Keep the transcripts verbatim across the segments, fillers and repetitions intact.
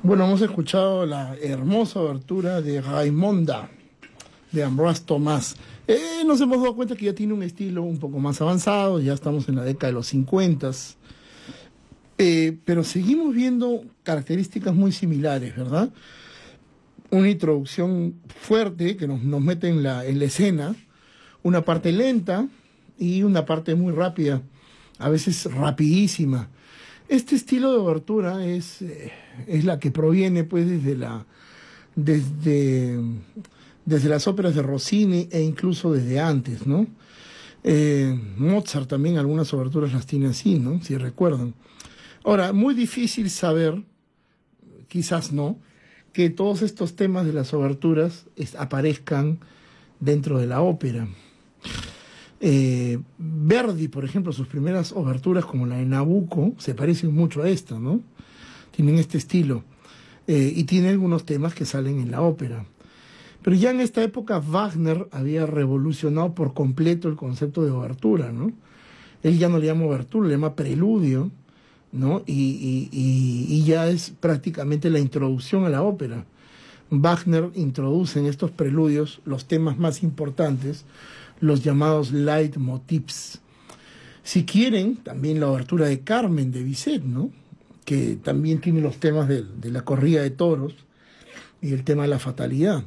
Bueno, hemos escuchado la hermosa obertura de Raimonda, de Ambroise Thomas. Eh, nos hemos dado cuenta que ya tiene un estilo un poco más avanzado, ya estamos en la década de los cincuenta, eh, pero seguimos viendo características muy similares, ¿verdad? Una introducción fuerte que nos, nos mete en la, en la escena, una parte lenta y una parte muy rápida, a veces rapidísima. Este estilo de obertura es, eh, es la que proviene pues desde la desde, desde las óperas de Rossini e incluso desde antes, ¿no? Eh, Mozart también algunas oberturas las tiene así, ¿no? Si recuerdan. Ahora, muy difícil saber, quizás no, que todos estos temas de las oberturas es, aparezcan dentro de la ópera. Eh, Verdi, por ejemplo, sus primeras oberturas, como la de Nabucco, se parecen mucho a esta, ¿no? Tienen este estilo. Eh, y tiene algunos temas que salen en la ópera. Pero ya en esta época Wagner había revolucionado por completo el concepto de obertura, ¿no? Él ya no le llama obertura, le llama preludio, ¿no? Y, y, y, y ya es prácticamente la introducción a la ópera. Wagner introduce en estos preludios los temas más importantes, los llamados leitmotivs. Si quieren, también la obertura de Carmen de Bizet, ¿no? Que también tiene los temas de, de la corrida de toros y el tema de la fatalidad.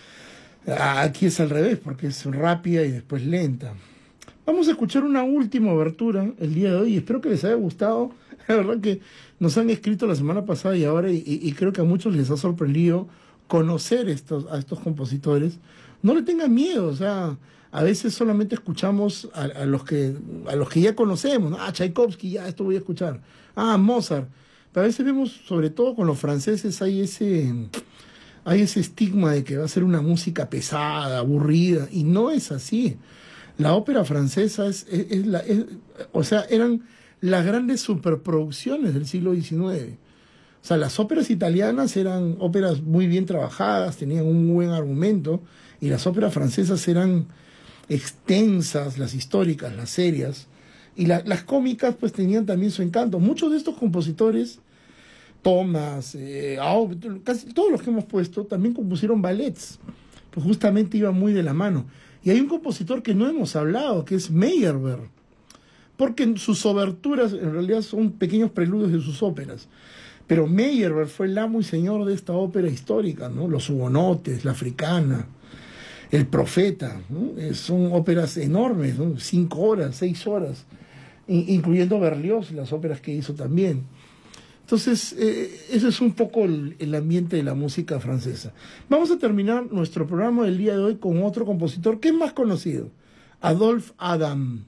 Aquí es al revés, porque es rápida y después lenta. Vamos a escuchar una última obertura el día de hoy. Espero que les haya gustado. La verdad que nos han escrito la semana pasada y ahora, y, y creo que a muchos les ha sorprendido conocer estos, a estos compositores. No le tengan miedo, o sea, a veces solamente escuchamos a, a los que a los que ya conocemos, ¿no? Ah, Tchaikovsky, ya esto voy a escuchar. Ah, Mozart. Pero a veces vemos, sobre todo con los franceses, hay ese hay ese estigma de que va a ser una música pesada, aburrida, y no es así. La ópera francesa es, es, es la, es, o sea, eran las grandes superproducciones del siglo diecinueve. O sea, las óperas italianas eran óperas muy bien trabajadas, tenían un buen argumento, y las óperas francesas eran extensas, las históricas, las serias, y la, las cómicas pues tenían también su encanto. Muchos de estos compositores, Thomas, eh, casi todos los que hemos puesto, también compusieron ballets, pues justamente iba muy de la mano. Y hay un compositor que no hemos hablado, que es Meyerbeer, porque sus oberturas en realidad son pequeños preludios de sus óperas. Pero Meyerbeer fue el amo y señor de esta ópera histórica, ¿no? Los hugonotes, la africana, El Profeta, ¿no? Eh, son óperas enormes, ¿no? Cinco horas, seis horas, incluyendo Berlioz, las óperas que hizo también. Entonces, eh, eso es un poco el, el ambiente de la música francesa. Vamos a terminar nuestro programa del día de hoy con otro compositor que es más conocido, Adolphe Adam.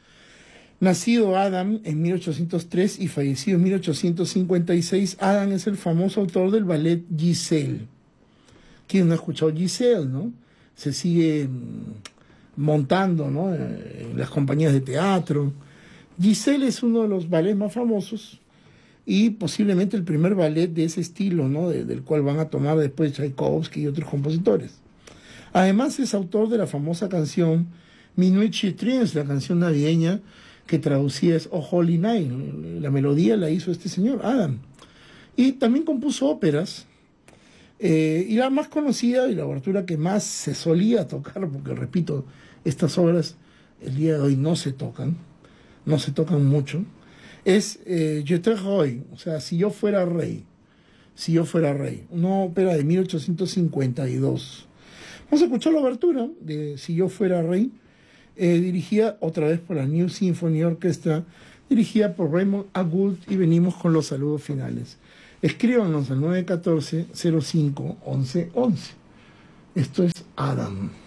Nacido Adam en mil ochocientos tres y fallecido en mil ochocientos cincuenta y seis, Adam es el famoso autor del ballet Giselle. ¿Quién no ha escuchado Giselle, no? Se sigue montando, ¿no?, en las compañías de teatro. Giselle es uno de los ballets más famosos y posiblemente el primer ballet de ese estilo, ¿no?, de, del cual van a tomar después Tchaikovsky y otros compositores. Además es autor de la famosa canción Minuit Chitrien, la canción navideña que traducía es Oh Holy Night. La melodía la hizo este señor, Adam. Y también compuso óperas. Eh, y la más conocida y la obertura que más se solía tocar, porque repito, estas obras el día de hoy no se tocan, no se tocan mucho, es eh, Je te roi, o sea, Si yo fuera rey, Si yo fuera rey, una ópera de mil ochocientos cincuenta y dos. Vamos a escuchar la obertura de Si yo fuera rey, eh, dirigida otra vez por la New Symphony Orchestra, dirigida por Raymond Agould, y venimos con los saludos finales. Escríbanos al nueve uno cuatro, cero cinco, once once. Esto es Adam.